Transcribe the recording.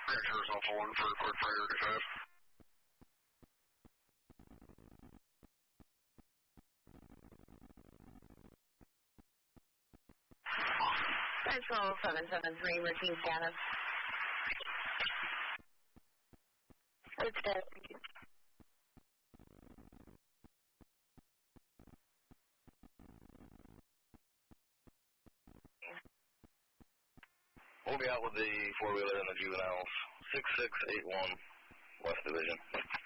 Rancher is also looking for a quick fire dispatch. Central 773, routine status. Good status. We'll be out with the four-wheeler and the juveniles. 6681 West Division.